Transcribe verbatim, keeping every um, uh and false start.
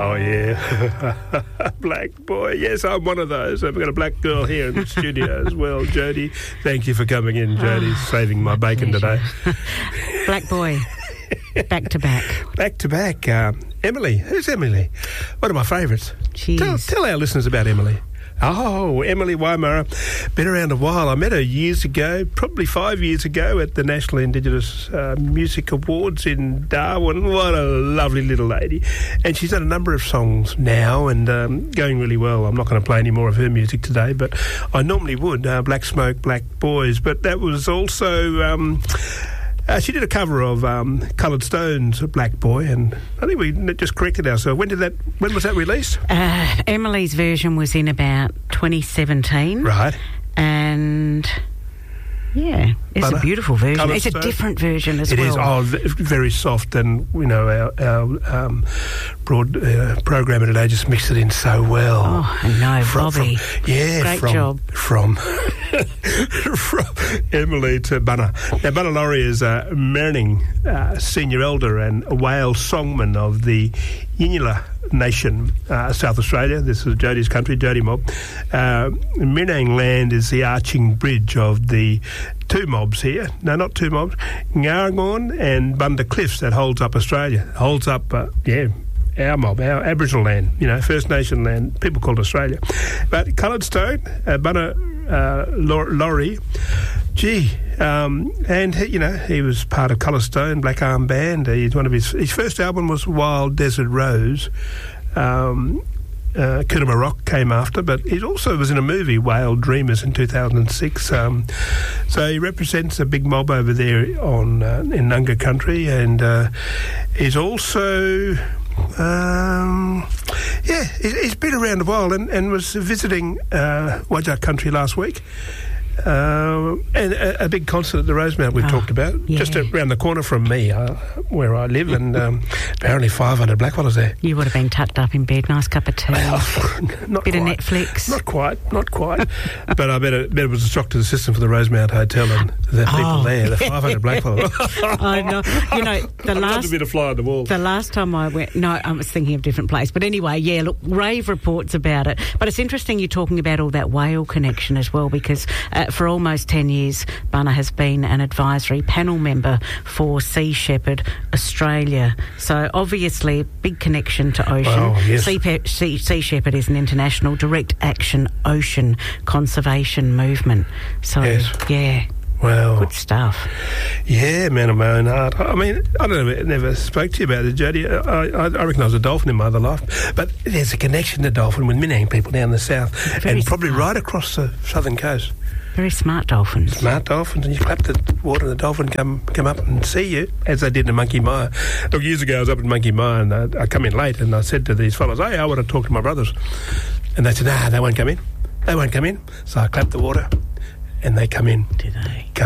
Oh, yeah. Black boy. Yes, I'm one of those. I've got a black girl here in the studio as well, Jody. Thank you for coming in, Jody, oh, saving my bacon pleasure. Today. Black boy. Back to back. Back to back. Um, Emily. Who's Emily? One of my favourites. Tell, tell our listeners about Emily. Oh, Emily Waimaura, been around a while. I met her years ago, probably five years ago, at the National Indigenous uh, Music Awards in Darwin. What a lovely little lady. And she's done a number of songs now and um, going really well. I'm not going to play any more of her music today, but I normally would, uh, Black Smoke, Black Boys. But that was also... Um, Uh, she did a cover of um, Coloured Stones' Black Boy, and I think we just corrected ourselves. When did that? When was that released? Uh, Emily's version was in about twenty seventeen. Right. And... yeah, it's Butter, a beautiful version. Coloured it's a Stone. different version as it well. It is, oh, very soft, and, you know, our, our um, broad uh, programmer today just mixed it in so well. Oh, I know, from, Bobby. From, yeah, Great from, job. From, from Emily to Bunna. Now, Bunna Laurie is a Merning uh, senior elder and a whale songman of the Yinula Nation, uh, South Australia. This is Jody's country, Jody Mob. Uh, Minang land is the arching bridge of the two mobs here. No, not two mobs. Ngarngorn and Bunda Cliffs that holds up Australia. Holds up, uh, yeah, our mob, our Aboriginal land, you know, First Nation land. People call it Australia. But Coloured Stone, uh, Bunna uh, Laurie, gee, um, and, you know, he was part of Coloured Stone, Black Arm Band. Uh, he's one of his, his first album was Wild Desert Rose. Um, uh, Coonamah Rock came after, but he also was in a movie, Whale Dreamers, in two thousand six. Um, so he represents a big mob over there on uh, in Nunga country, and uh, he's also... Um, yeah, he's been around a while and, and was visiting uh, Wajak country last week. Uh, and a, a big concert at the Rosemount we've oh, talked about, yeah. just around the corner from me, uh, where I live, and um, apparently five hundred blackfellas there. You would have been tucked up in bed, nice cup of tea, not bit quite. of Netflix. Not quite, not quite. But I bet it, bet it was a shock to the system for the Rosemount Hotel and the people oh, there, the five hundred blackfellas. I know. You know, the I'd last... love to be a fly on the wall. The last time I went... No, I was thinking of a different place. But anyway, yeah, look, rave reports about it. But it's interesting you're talking about all that whale connection as well, because uh, for almost ten years, Bunna has been an advisory panel member for Sea Shepherd Australia. So obviously a big connection to ocean. Oh, yes. Sea, Pe- sea, sea Shepherd is an international direct action ocean conservation movement. So, yes. yeah. Well, good stuff. Yeah, man of my own heart. I mean, I don't know, I never spoke to you about it, Jody. I, I, I reckon I was a dolphin in my other life. But there's a connection to dolphin with Minang people down the south. Very and probably smart. right across the southern coast. Very smart dolphins. Smart dolphins, and you clap the water and the dolphin come come up and see you, as they did in Monkey Mire. Look, years ago I was up in Monkey Mire, and I, I come in late, and I said to these fellows, hey, I want to talk to my brothers. And they said, nah, they won't come in. They won't come in. So I clapped the water, and they come in. Do they? Come